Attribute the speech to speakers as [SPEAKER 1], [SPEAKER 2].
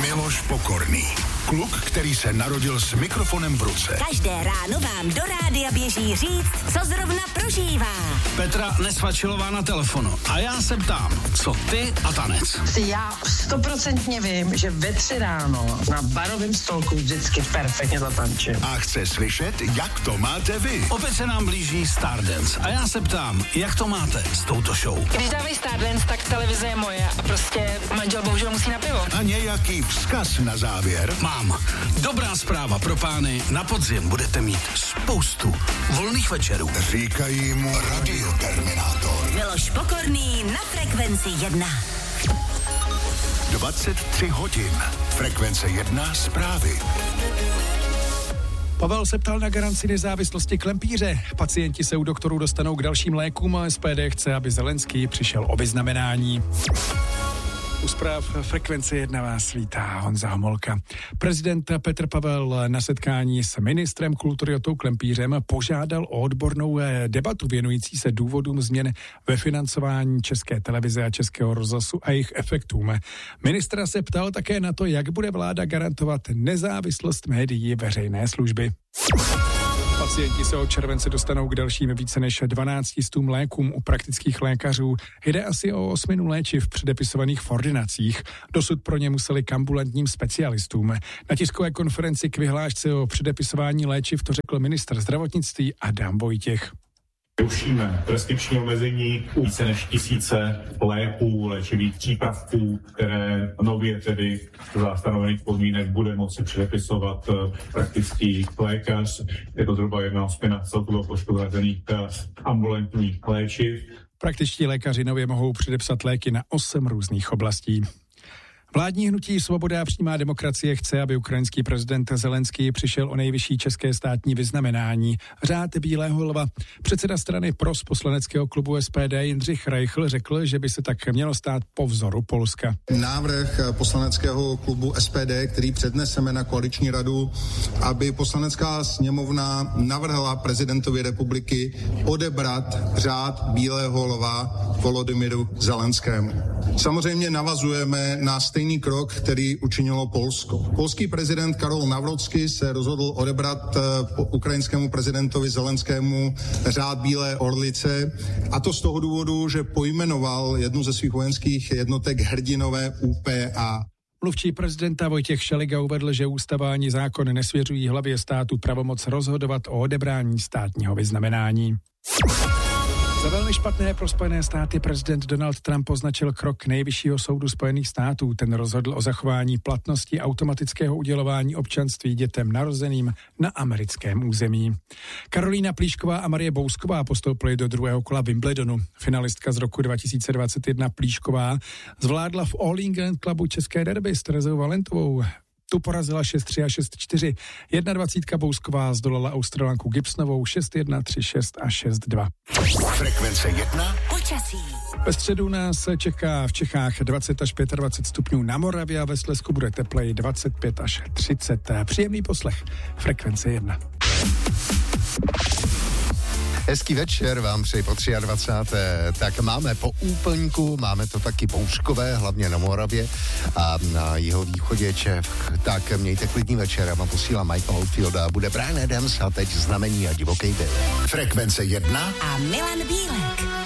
[SPEAKER 1] Miloš Pokorný. Kluk, který se narodil s mikrofonem v ruce.
[SPEAKER 2] Každé ráno vám do rádia běží říct, co zrovna prožívá.
[SPEAKER 3] Petra Nesvačilová na telefonu. A já se ptám, co ty a tanec?
[SPEAKER 4] Já 100% vím, že ve 3 ráno na barovém stolku vždycky perfektně zatančím.
[SPEAKER 1] A chce slyšet, jak to máte vy.
[SPEAKER 3] Opět se nám blíží Stardance. A já se ptám, jak to máte s touto show?
[SPEAKER 5] Když dávají Stardance, tak televize je moje a prostě manžel bohužel musí na pivo.
[SPEAKER 1] A nějaký vzkaz na závěr?
[SPEAKER 3] Mám. Dobrá zpráva pro pány. Na podzim budete mít spoustu volných večerů.
[SPEAKER 1] Říkají mu Radioterminátor.
[SPEAKER 2] Miloš Pokorný na Frekvenci 1.
[SPEAKER 1] 23 hodin. Frekvence 1 zprávy.
[SPEAKER 6] Pavel se ptal na garanci nezávislosti klempíře. Pacienti se u doktorů dostanou k dalším lékům a SPD chce, aby Zelenský přišel o vyznamenání. U zpráv Frekvence 1 vás vítá Honza Homolka. Prezident Petr Pavel na setkání s ministrem kultury Jotou Klempířem požádal o odbornou debatu věnující se důvodům změn ve financování České televize a Českého rozhlasu a jejich efektům. Ministra se ptal také na to, jak bude vláda garantovat nezávislost médií veřejné služby. Pacienti se od července dostanou k dalším více než 12 lékům u praktických lékařů. Jde asi o 8 léčiv předepisovaných v ordinacích. Dosud pro ně museli k ambulantním specialistům. Na tiskové konferenci k vyhlášce o předepisování léčiv to řekl ministr zdravotnictví Adam Vojtěch.
[SPEAKER 7] Rušíme preskripční omezení více než 1000 léků, léčivých přípravků, které nově tedy za stanovených podmínek bude moci předepisovat praktický lékař. Je to zhruba 1/8 celkového počtu hrazených ambulantních léčiv.
[SPEAKER 6] Praktičtí lékaři nově mohou předepsat léky na 8 různých oblastí. Vládní hnutí Svoboda a přímá demokracie chce, aby ukrajinský prezident Zelenský přišel o nejvyšší české státní vyznamenání, Řád bílého lva. Předseda strany PROS poslaneckého klubu SPD Jindřich Reichl řekl, že by se tak mělo stát po vzoru Polska.
[SPEAKER 8] Návrh poslaneckého klubu SPD, který předneseme na koaliční radu, aby poslanecká sněmovna navrhla prezidentovi republiky odebrat Řád bílého lva Volodymyru Zelenskému. Samozřejmě navazujeme na stejný krok, který učinilo Polsko. Polský prezident Karol Nawrocki se rozhodl odebrat ukrajinskému prezidentovi Zelenskému Řád bílé orlice, a to z toho důvodu, že pojmenoval jednu ze svých vojenských jednotek hrdinové UPA.
[SPEAKER 6] Mluvčí prezidenta Vojtěch Šeliga uvedl, že ústava ani zákon nesvěřují hlavě státu pravomoc rozhodovat o odebrání státního vyznamenání. Za velmi špatné pro Spojené státy prezident Donald Trump označil krok Nejvyššího soudu Spojených států. Ten rozhodl o zachování platnosti automatického udělování občanství dětem narozeným na americkém území. Karolína Plíšková a Marie Bousková postoupily do druhého kola Wimbledonu. Finalistka z roku 2021 Plíšková zvládla v All England Clubu české derby s Terezou Valentovou. Tu porazila 6-3 a 6-4. 21. Bousková zdolala Australanku Gibsonovou 6-1, 3-6 a 6-2.
[SPEAKER 1] Frekvence 1.
[SPEAKER 2] Počasí.
[SPEAKER 6] Ve středu nás čeká v Čechách 20 až 25 stupňů, na Moravě a ve Slezsku bude tepleji 25 až 30. Příjemný poslech. Frekvence 1.
[SPEAKER 9] Hezký večer vám přeji po 23. Tak máme po úplňku, máme to taky bouřkové, hlavně na Moravě a na jihovýchodě Čech. Tak mějte klidný večer, a vám posílám Michael Oldfielda, bude Bryan Adams a teď Znamení a divoký byl.
[SPEAKER 1] Frekvence 1
[SPEAKER 2] a Milan Bílek.